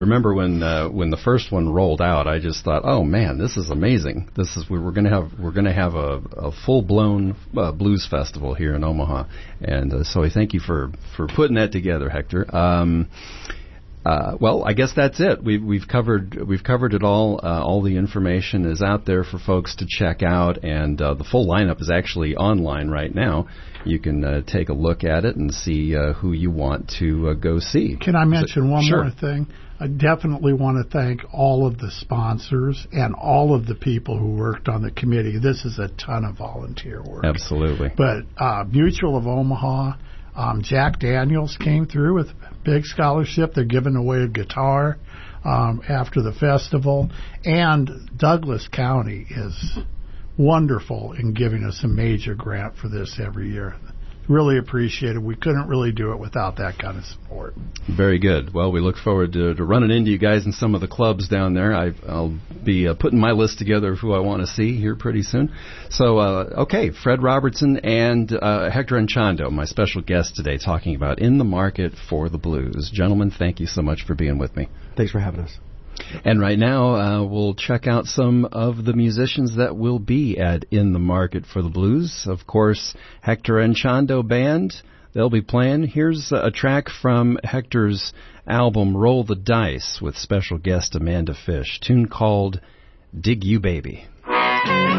Remember when the first one rolled out, I just thought, oh man, this is amazing. We're going to have a full blown blues festival here in Omaha, and so I thank you for putting that together, Hector. Well, I guess that's it. We've covered it all. All the information is out there for folks to check out, and the full lineup is actually online right now. You can take a look at it and see who you want to go see. Can I mention one Sure. more thing? I definitely want to thank all of the sponsors and all of the people who worked on the committee. This is a ton of volunteer work. Absolutely. But Mutual of Omaha, Jack Daniels came through with a big scholarship. They're giving away a guitar after the festival. And Douglas County is wonderful in giving us a major grant for this every year. Really appreciate it. We couldn't really do it without that kind of support. Very good. Well, we look forward to running into you guys in some of the clubs down there. I'll be putting my list together of who I want to see here pretty soon. So, okay, Fred Robertson and Hector Anchondo, my special guest today, talking about In the Market for the Blues. Gentlemen, thank you so much for being with me. Thanks for having us. And right now, we'll check out some of the musicians that will be at In the Market for the Blues. Of course, Hector Anchondo Band, they'll be playing. Here's a track from Hector's album Roll the Dice with special guest Amanda Fish, tune called Dig You Baby.